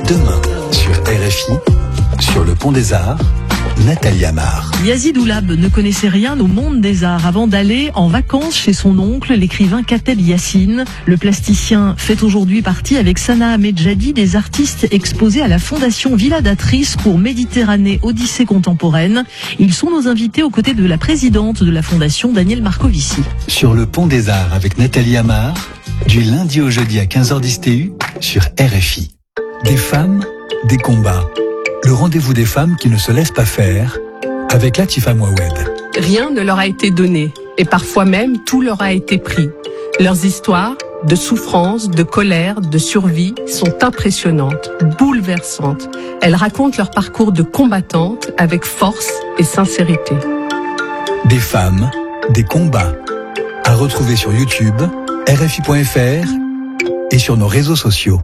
Demain, sur RFI, sur le Pont des Arts, Nathalie Amar. Yazid Oulab ne connaissait rien au monde des arts avant d'aller en vacances chez son oncle, l'écrivain Kateb Yassine. Le plasticien fait aujourd'hui partie avec Sana Ahmedjadi des artistes exposés à la Fondation Villa d'Atrice pour Méditerranée Odyssée contemporaine. Ils sont nos invités aux côtés de la présidente de la Fondation, Danielle Marcovici. Sur le Pont des Arts avec Nathalie Amar, du lundi au jeudi à 15h10 TU sur RFI. Des femmes, des combats. Le rendez-vous des femmes qui ne se laissent pas faire avec Latifa Mouawed. Rien ne leur a été donné et parfois même tout leur a été pris. Leurs histoires de souffrance, de colère, de survie sont impressionnantes, bouleversantes. Elles racontent leur parcours de combattantes avec force et sincérité. Des femmes, des combats. À retrouver sur YouTube, RFI.fr et sur nos réseaux sociaux.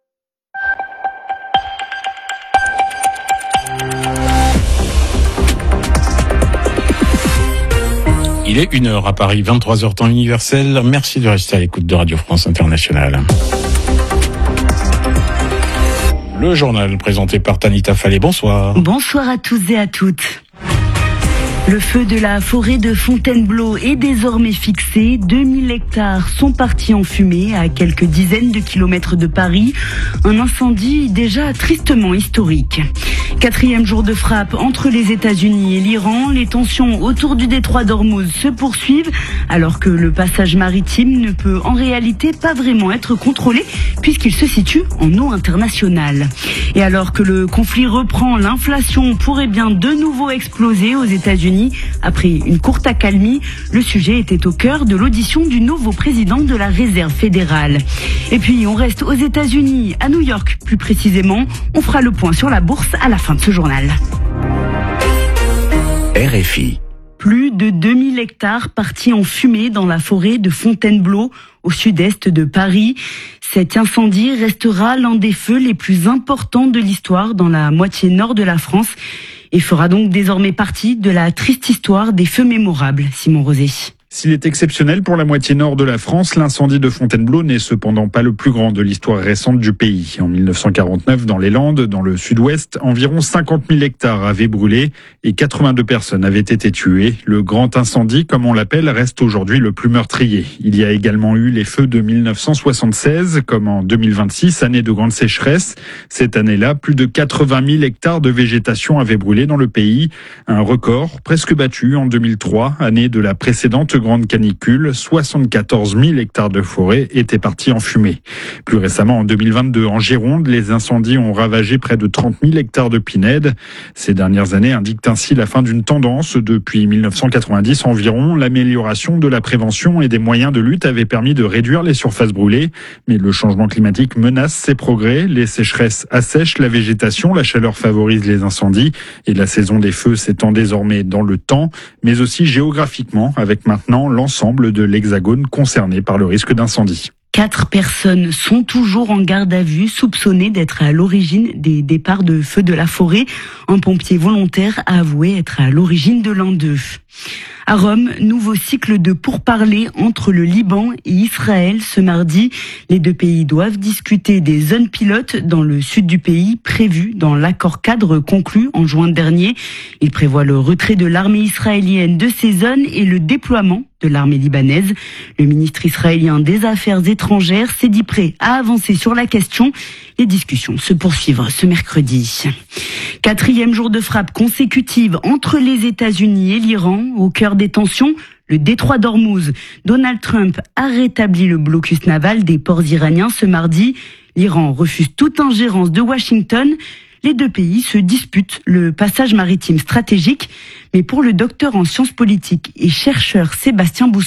Il est 1h à Paris, 23h temps universel. Merci de rester à l'écoute de Radio France Internationale. Le journal présenté par Tanita Fallet. Bonsoir. Bonsoir à tous et à toutes. Le feu de la forêt de Fontainebleau est désormais fixé. 2000 hectares sont partis en fumée à quelques dizaines de kilomètres de Paris. Un incendie déjà tristement historique. 4e jour de frappe entre les États-Unis et l'Iran. Les tensions autour du détroit d'Ormuz se poursuivent alors que le passage maritime ne peut en réalité pas vraiment être contrôlé puisqu'il se situe en eau internationale. Et alors que le conflit reprend, l'inflation pourrait bien de nouveau exploser aux États-Unis. Après une courte accalmie, le sujet était au cœur de l'audition du nouveau président de la Réserve fédérale. Et puis on reste aux États-Unis, à New York plus précisément. On fera le point sur la bourse à la fin de ce journal. RFI. Plus de 2000 hectares partis en fumée dans la forêt de Fontainebleau, au sud-est de Paris. Cet incendie restera l'un des feux les plus importants de l'histoire dans la moitié nord de la France et fera donc désormais partie de la triste histoire des feux mémorables. Simon Rosé. S'il est exceptionnel pour la moitié nord de la France, l'incendie de Fontainebleau n'est cependant pas le plus grand de l'histoire récente du pays. En 1949, dans les Landes, dans le sud-ouest, environ 50 000 hectares avaient brûlé et 82 personnes avaient été tuées. Le grand incendie, comme on l'appelle, reste aujourd'hui le plus meurtrier. Il y a également eu les feux de 1976, comme en 2026, année de grande sécheresse. Cette année-là, plus de 80 000 hectares de végétation avaient brûlé dans le pays. Un record presque battu en 2003, année de la précédente grande canicule, 74 000 hectares de forêt étaient partis en fumée. Plus récemment, en 2022, en Gironde, les incendies ont ravagé près de 30 000 hectares de pinèdes. Ces dernières années indiquent ainsi la fin d'une tendance. Depuis 1990 environ, l'amélioration de la prévention et des moyens de lutte avait permis de réduire les surfaces brûlées. Mais le changement climatique menace ces progrès. Les sécheresses assèchent la végétation, la chaleur favorise les incendies et la saison des feux s'étend désormais dans le temps, mais aussi géographiquement, avec maintenant l'ensemble de l'Hexagone concerné par le risque d'incendie. 4 personnes sont toujours en garde à vue, soupçonnées d'être à l'origine des départs de feu de la forêt. Un pompier volontaire a avoué être à l'origine de l'un d'eux. À Rome, nouveau cycle de pourparlers entre le Liban et Israël ce mardi. Les deux pays doivent discuter des zones pilotes dans le sud du pays prévues dans l'accord cadre conclu en juin dernier. Il prévoit le retrait de l'armée israélienne de ces zones et le déploiement de l'armée libanaise. Le ministre israélien des Affaires étrangères s'est dit prêt à avancer sur la question. Les discussions se poursuivent ce mercredi. 4e jour de frappe consécutive entre les États-Unis et l'Iran. Au cœur des tensions, le détroit d'Ormuz. Donald Trump a rétabli le blocus naval des ports iraniens ce mardi. L'Iran refuse toute ingérence de Washington. Les deux pays se disputent le passage maritime stratégique. Mais pour le docteur en sciences politiques et chercheur Sébastien Bousseau,